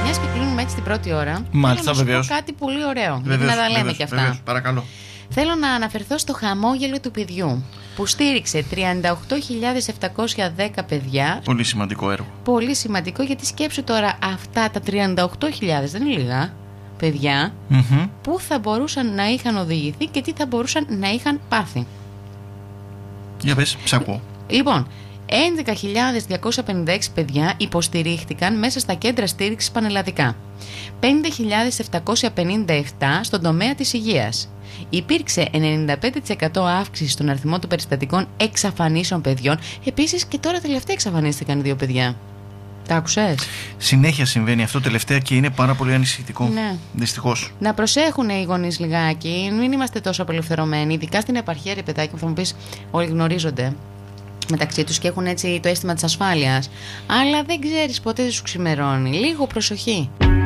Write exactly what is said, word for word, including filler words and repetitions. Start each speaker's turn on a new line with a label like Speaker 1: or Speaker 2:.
Speaker 1: Μιας και κλείνουμε έτσι την πρώτη ώρα,
Speaker 2: μάλιστα,
Speaker 1: θέλω να
Speaker 2: βεβαίως.
Speaker 1: σου πω κάτι πολύ ωραίο.
Speaker 2: Βεβαίως,
Speaker 1: να τα λέμε
Speaker 2: βεβαίως,
Speaker 1: κι αυτά.
Speaker 2: βεβαίως, παρακαλώ.
Speaker 1: Θέλω να αναφερθώ στο χαμόγελο του παιδιού, που στήριξε τριάντα οκτώ χιλιάδες επτακόσια δέκα παιδιά.
Speaker 2: Πολύ σημαντικό έργο.
Speaker 1: Πολύ σημαντικό, γιατί σκέψου τώρα αυτά τα τριάντα οκτώ χιλιάδες, δεν είναι λίγα παιδιά,
Speaker 2: Mm-hmm.
Speaker 1: που θα μπορούσαν να είχαν οδηγηθεί και τι θα μπορούσαν να είχαν πάθει.
Speaker 2: Για πες, ψάκω.
Speaker 1: Λοιπόν, έντεκα χιλιάδες διακόσια πενήντα έξι παιδιά υποστηρίχτηκαν μέσα στα κέντρα στήριξης πανελλαδικά. πέντε χιλιάδες επτακόσια πενήντα επτά στον τομέα της υγείας. Υπήρξε ενενήντα πέντε τοις εκατό αύξηση στον αριθμό των περιστατικών εξαφανίσεων παιδιών. Επίσης και τώρα τελευταία εξαφανίστηκαν δύο παιδιά. Τα άκουσες?
Speaker 2: Συνέχεια συμβαίνει αυτό τελευταία και είναι πάρα πολύ ανησυχητικό.
Speaker 1: Ναι.
Speaker 2: Δυστυχώς.
Speaker 1: Να προσέχουν οι γονείς λιγάκι, μην είμαστε τόσο απελευθερωμένοι, ειδικά στην επαρχία, ρε παιδάκι μου, θα μου πεις, όλοι γνωρίζονται μεταξύ τους και έχουν έτσι το αίσθημα της ασφάλειας. Αλλά δεν ξέρεις, ποτέ δεν σου ξημερώνει. Λίγο προσοχή.